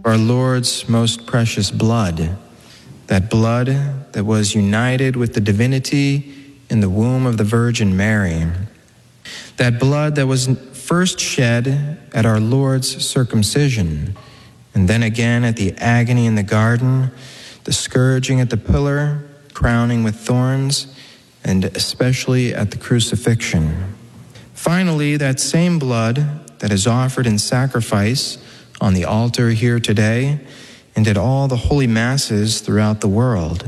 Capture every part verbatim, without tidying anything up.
our Lord's most precious blood, that blood that was united with the divinity in the womb of the Virgin Mary, that blood that was first shed at our Lord's circumcision, and then again at the agony in the garden, the scourging at the pillar, crowning with thorns, and especially at the crucifixion. Finally, that same blood that is offered in sacrifice on the altar here today and at all the holy masses throughout the world.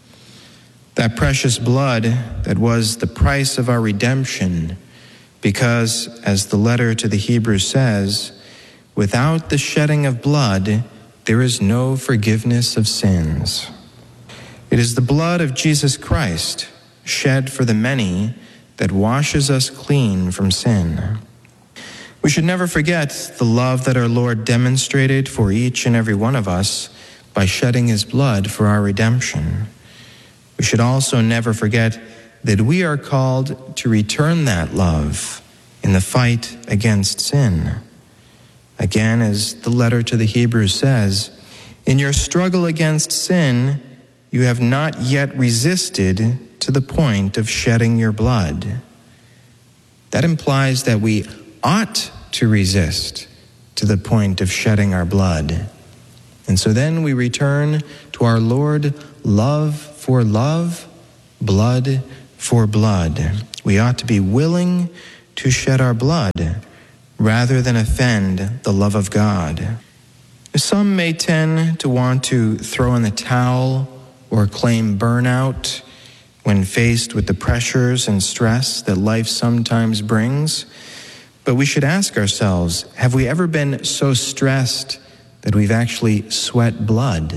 That precious blood that was the price of our redemption, because, as the letter to the Hebrews says, without the shedding of blood, there is no forgiveness of sins. It is the blood of Jesus Christ, shed for the many, that washes us clean from sin. We should never forget the love that our Lord demonstrated for each and every one of us by shedding his blood for our redemption. We should also never forget that we are called to return that love in the fight against sin. Again, as the letter to the Hebrews says, in your struggle against sin, you have not yet resisted to the point of shedding your blood. That implies that we ought to resist to the point of shedding our blood. And so then we return to our Lord, love for love, blood for blood. We ought to be willing to shed our blood rather than offend the love of God. Some may tend to want to throw in the towel or claim burnout when faced with the pressures and stress that life sometimes brings. But we should ask ourselves, have we ever been so stressed that we've actually sweat blood?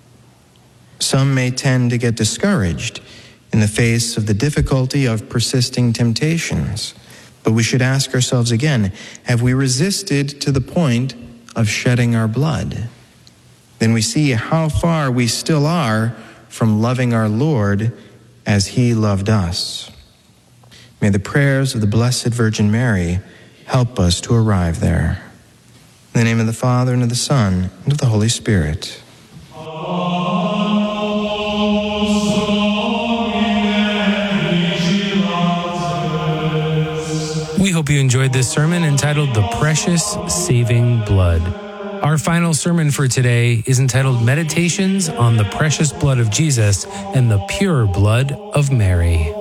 Some may tend to get discouraged in the face of the difficulty of persisting temptations. But we should ask ourselves again, have we resisted to the point of shedding our blood? Then we see how far we still are from loving our Lord as he loved us. May the prayers of the Blessed Virgin Mary help us to arrive there. In the name of the Father, and of the Son, and of the Holy Spirit. We hope you enjoyed this sermon entitled The Precious Saving Blood. Our final sermon for today is entitled Meditations on the Precious Blood of Jesus and the Pure Blood of Mary.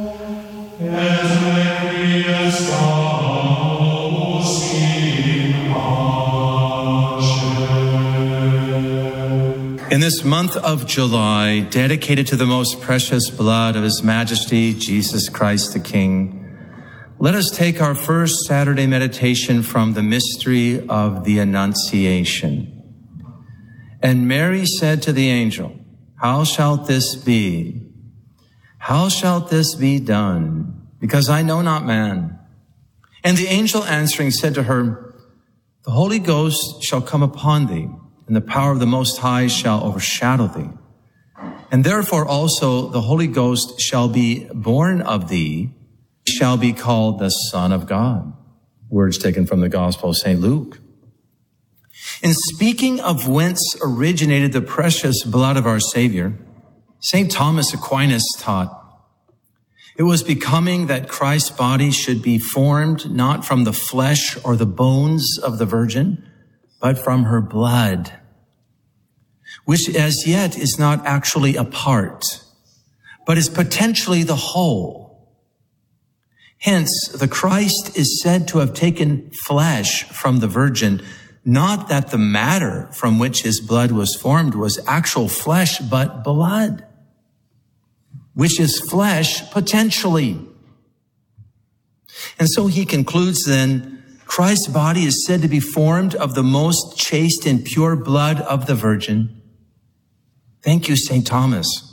In this month of July, dedicated to the most precious blood of His Majesty, Jesus Christ the King, let us take our first Saturday meditation from the mystery of the Annunciation. And Mary said to the angel, "How shalt this be? How shalt this be done? Because I know not man." And the angel answering said to her, "The Holy Ghost shall come upon thee, and the power of the Most High shall overshadow thee. And therefore also the Holy Ghost shall be born of thee, shall be called the Son of God." Words taken from the Gospel of Saint Luke. In speaking of whence originated the precious blood of our Savior, Saint Thomas Aquinas taught, it was becoming that Christ's body should be formed not from the flesh or the bones of the Virgin, but from her blood, which as yet is not actually a part, but is potentially the whole. Hence, the Christ is said to have taken flesh from the Virgin, not that the matter from which his blood was formed was actual flesh, but blood, which is flesh potentially. And so he concludes then, Christ's body is said to be formed of the most chaste and pure blood of the Virgin. Thank you, Saint Thomas.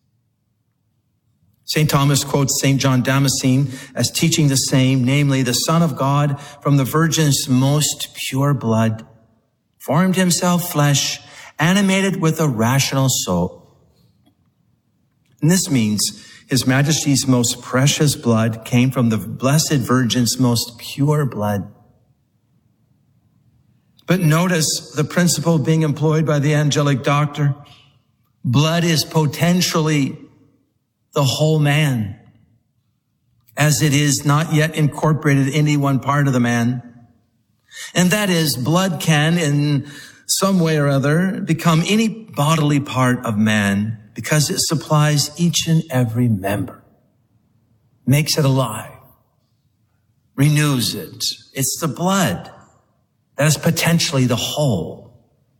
Saint Thomas quotes Saint John Damascene as teaching the same, namely, the Son of God from the Virgin's most pure blood, formed himself flesh, animated with a rational soul. And this means His Majesty's most precious blood came from the Blessed Virgin's most pure blood. But notice the principle being employed by the angelic doctor. Blood is potentially the whole man, as it is not yet incorporated in any one part of the man. And that is, blood can, in some way or other, become any bodily part of man because it supplies each and every member, makes it alive, renews it. It's the blood that is potentially the whole.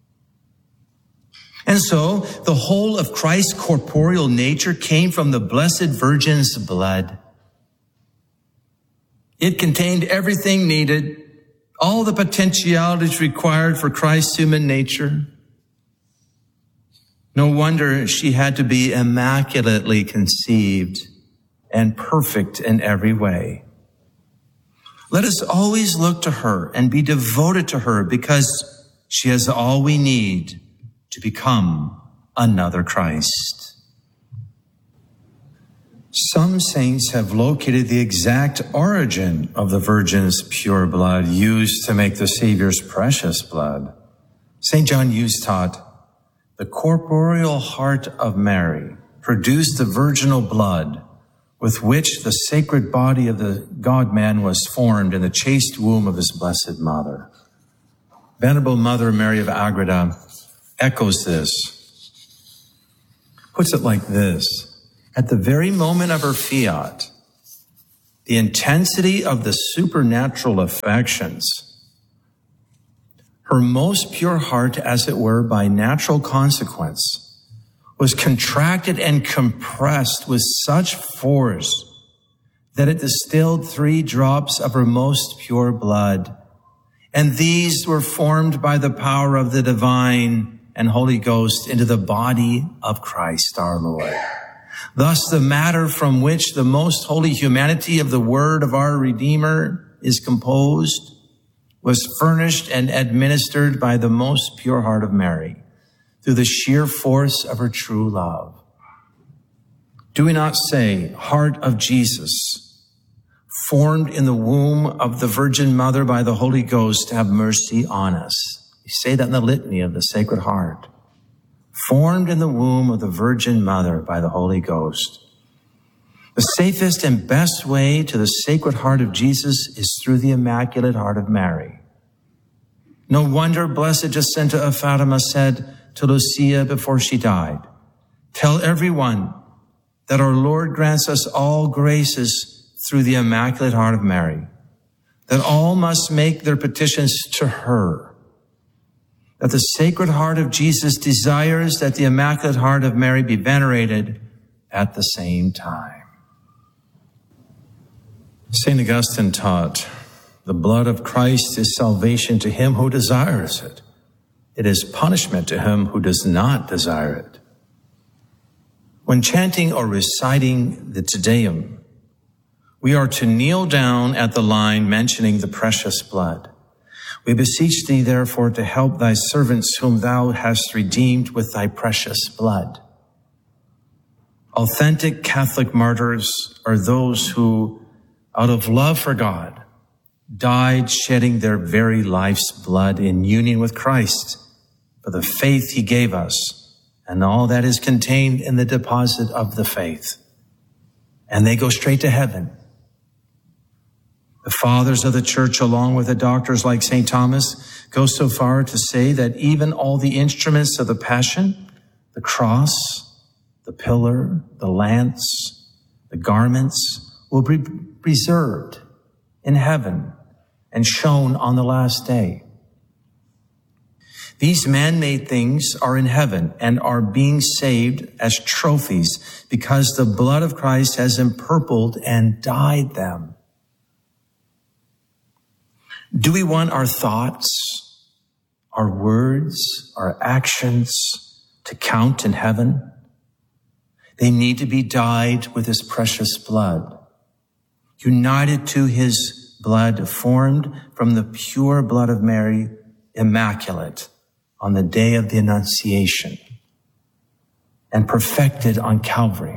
And so the whole of Christ's corporeal nature came from the Blessed Virgin's blood. It contained everything needed, all the potentialities required for Christ's human nature. No wonder she had to be immaculately conceived and perfect in every way. Let us always look to her and be devoted to her because she has all we need to become another Christ. Some saints have located the exact origin of the Virgin's pure blood used to make the Savior's precious blood. Saint John Hughes taught, the corporeal heart of Mary produced the virginal blood with which the sacred body of the God-man was formed in the chaste womb of his blessed mother. Venerable Mother Mary of Agreda echoes this, puts it like this. At the very moment of her fiat, the intensity of the supernatural affections, her most pure heart, as it were, by natural consequence, was contracted and compressed with such force that it distilled three drops of her most pure blood. And these were formed by the power of the divine and Holy Ghost into the body of Christ our Lord. Thus, the matter from which the most holy humanity of the Word of our Redeemer is composed was furnished and administered by the most pure heart of Mary through the sheer force of her true love. Do we not say, heart of Jesus, formed in the womb of the Virgin Mother by the Holy Ghost, have mercy on us? We say that in the litany of the Sacred Heart. Formed in the womb of the Virgin Mother by the Holy Ghost. The safest and best way to the Sacred Heart of Jesus is through the Immaculate Heart of Mary. No wonder Blessed Jacinta of Fatima said to Lucia before she died, tell everyone that our Lord grants us all graces through the Immaculate Heart of Mary, that all must make their petitions to her, that the Sacred Heart of Jesus desires that the Immaculate Heart of Mary be venerated at the same time. Saint Augustine taught, the blood of Christ is salvation to him who desires it. It is punishment to him who does not desire it. When chanting or reciting the Te Deum, we are to kneel down at the line mentioning the precious blood. We beseech thee, therefore, to help thy servants whom thou hast redeemed with thy precious blood. Authentic Catholic martyrs are those who, out of love for God, died shedding their very life's blood in union with Christ for the faith he gave us and all that is contained in the deposit of the faith. And they go straight to heaven. The fathers of the church, along with the doctors like Saint Thomas, go so far to say that even all the instruments of the Passion, the cross, the pillar, the lance, the garments, will be preserved in heaven and shown on the last day. These man-made things are in heaven and are being saved as trophies because the blood of Christ has empurpled and dyed them. Do we want our thoughts, our words, our actions to count in heaven? They need to be dyed with his precious blood, united to his blood, formed from the pure blood of Mary, immaculate, on the day of the Annunciation, and perfected on Calvary.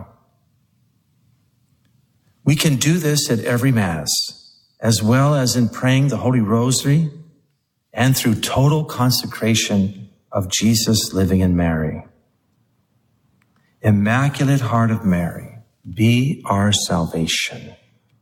We can do this at every Mass, as well as in praying the Holy Rosary and through total consecration of Jesus living in Mary. Immaculate Heart of Mary, be our salvation.